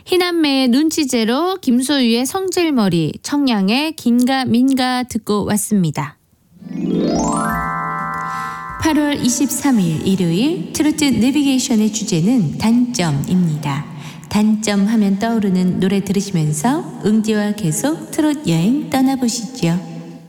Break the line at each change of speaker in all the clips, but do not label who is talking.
희남매의 눈치제로 김소유의 성질머리, 청량의 긴가 민가 듣고 왔습니다. 8월 23일 일요일 트로트 내비게이션의 주제는 단점입니다. 단점 하면 떠오르는 노래 들으시면서 응디와 계속 트롯 여행 떠나보시죠.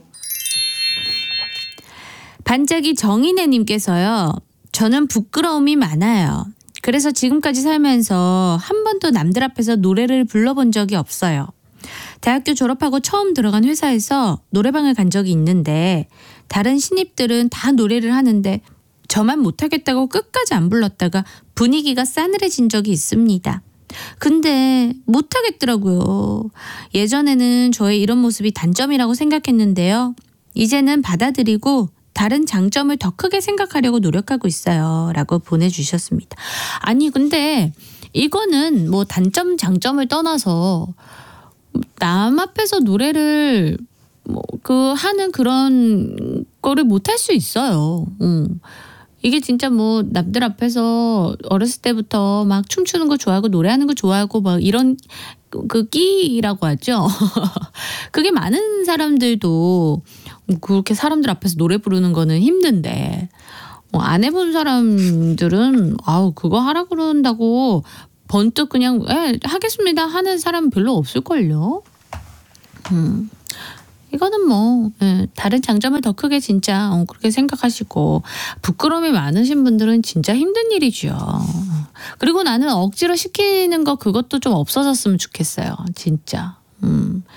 반짝이 정인애님께서요. 저는 부끄러움이 많아요. 그래서 지금까지 살면서 한 번도 남들 앞에서 노래를 불러본 적이 없어요. 대학교 졸업하고 처음 들어간 회사에서 노래방을 간 적이 있는데 다른 신입들은 다 노래를 하는데 저만 못하겠다고 끝까지 안 불렀다가 분위기가 싸늘해진 적이 있습니다. 근데 못하겠더라고요. 예전에는 저의 이런 모습이 단점이라고 생각했는데요. 이제는 받아들이고 다른 장점을 더 크게 생각하려고 노력하고 있어요. 라고 보내주셨습니다. 아니 근데 이거는 뭐 단점 장점을 떠나서 남 앞에서 노래를 하는 그런 거를 못할 수 있어요. 이게 진짜 뭐 남들 앞에서 어렸을 때부터 막 춤추는 거 좋아하고 노래하는 거 좋아하고 막 이런 그 끼라고 하죠. 그게 많은 사람들도 그렇게 사람들 앞에서 노래 부르는 거는 힘든데 안 해본 사람들은 그거 하라 그런다고 번뜩 그냥 하겠습니다 하는 사람은 별로 없을걸요. 이거는 뭐 다른 장점을 더 크게 진짜 그렇게 생각하시고 부끄러움이 많으신 분들은 진짜 힘든 일이죠. 그리고 나는 억지로 시키는 거 그것도 좀 없어졌으면 좋겠어요. 진짜.